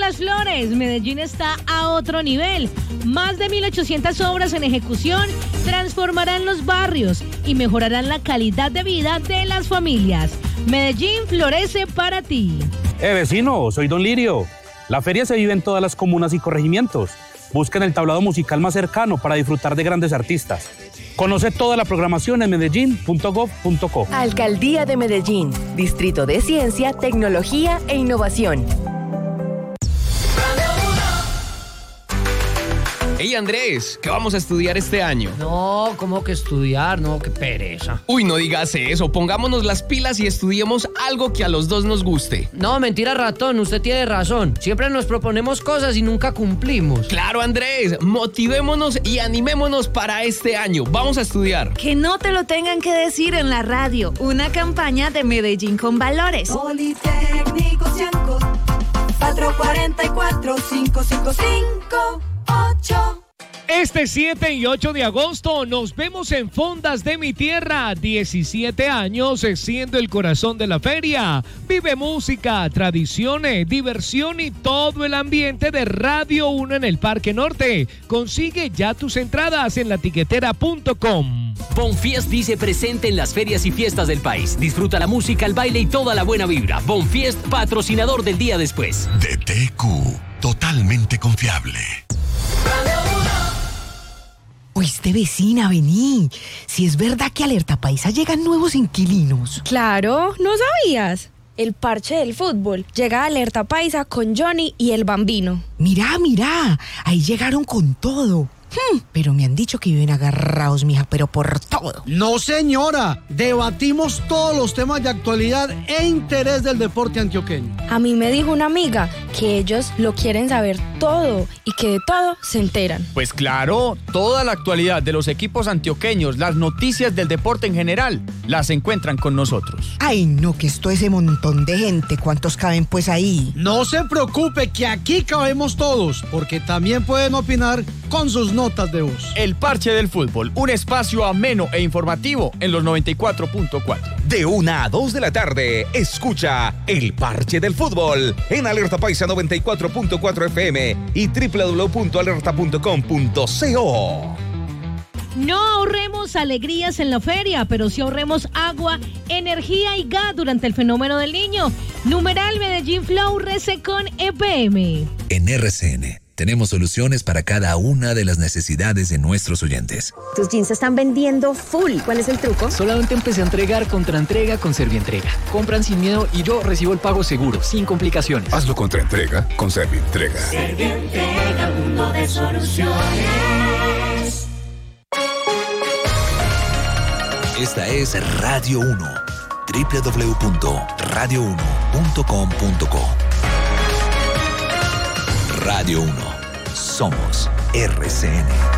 las flores, Medellín está a otro nivel. Más de 1.800 obras en ejecución transformarán los barrios y mejorarán la calidad de vida de las familias. Medellín florece para ti. Vecino, soy Don Lirio. La feria se vive en todas las comunas y corregimientos. Busquen el tablado musical más cercano para disfrutar de grandes artistas. Conoce toda la programación en medellín.gov.co. Alcaldía de Medellín, Distrito de Ciencia, Tecnología e Innovación. Hey Andrés, ¿qué vamos a estudiar este año? No, ¿cómo que estudiar? No, qué pereza. Uy, no digas eso, pongámonos las pilas y estudiemos algo que a los dos nos guste. No, mentira, ratón, usted tiene razón. Siempre nos proponemos cosas y nunca cumplimos. Claro, Andrés, motivémonos y animémonos para este año. Vamos a estudiar. Que no te lo tengan que decir en la radio. Una campaña de Medellín con valores. Politécnico Cianco, 444-5558. Este 7 y 8 de agosto nos vemos en Fondas de mi Tierra. 17 años siendo el corazón de la feria. Vive música, tradiciones, diversión y todo el ambiente de Radio 1 en el Parque Norte. Consigue ya tus entradas en latiquetera.com. Bonfiest dice presente en las ferias y fiestas del país. Disfruta la música, el baile y toda la buena vibra. Bonfiest, patrocinador del día después. DTQ, totalmente confiable. Oíste, vecina, vení. Si es verdad que Alerta Paisa llegan nuevos inquilinos. Claro, ¿no sabías? El parche del fútbol. Llega a Alerta Paisa con Johnny y el Bambino. Mira, ahí llegaron con todo. Pero me han dicho que viven agarrados, mija, pero por todo. No, señora. Debatimos todos los temas de actualidad e interés del deporte antioqueño. A mí me dijo una amiga que ellos lo quieren saber todo y que de todo se enteran. Pues claro, toda la actualidad de los equipos antioqueños, las noticias del deporte en general, las encuentran con nosotros. Ay, no, que esto ese montón de gente. ¿Cuántos caben pues ahí? No se preocupe, que aquí cabemos todos, porque también pueden opinar con sus notas de voz. El Parche del Fútbol, un espacio ameno e informativo en los 94.4. De 1 a 2 de la tarde, escucha El Parche del Fútbol en Alerta Paisa 94.4 FM y www.alerta.com.co. No ahorremos alegrías en la feria, pero sí ahorremos agua, energía y gas durante el fenómeno del Niño. Numeral Medellín Flow Rece con EPM. En RCN tenemos soluciones para cada una de las necesidades de nuestros oyentes. Tus jeans se están vendiendo full. ¿Cuál es el truco? Solamente empecé a entregar contraentrega con Servientrega. Compran sin miedo y yo recibo el pago seguro, sin complicaciones. Hazlo contraentrega con Servientrega. Servientrega, mundo de soluciones. Esta es Radio 1. www.radio1.com.co. Radio 1. Somos RCN.